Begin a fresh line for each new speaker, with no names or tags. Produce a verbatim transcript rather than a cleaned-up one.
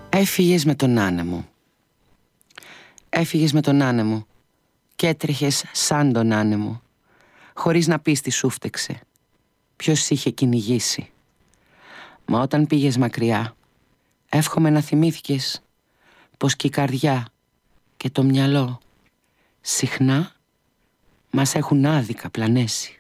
Έφυγες με τον άνεμο. Έφυγες με τον άνεμο κι έτρεχες σαν τον άνεμο, χωρίς να πεις τι σου φταίξε, ποιος σ' είχε κυνηγήσει. Μα όταν πήγες μακριά, εύχομαι να θυμήθηκες πως και η καρδιά και το μυαλό συχνά μας έχουν άδικα πλανέσει.